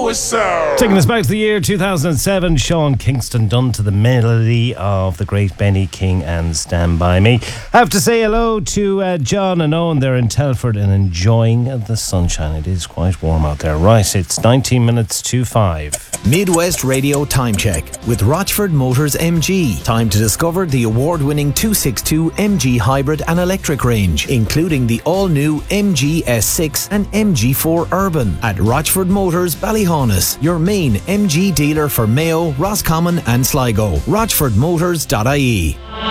whistle. Taking us back to the year 2007, Sean Kingston done to the melody of the great Benny King and Stand By Me. I have to say hello to John and Owen. They're in Telford and enjoying the sunshine. It is quite warm out there. Right, it's 19 minutes to 5. Midwest Radio Time Check with Rochford Motors MG. Time to discover the award-winning 262 MG hybrid and electric range, including the all-new MG S6 and MG4 Urban at Rochford Motors Ballyhaunis, your main MG dealer for Mayo, Roscommon and Sligo. RochfordMotors.ie.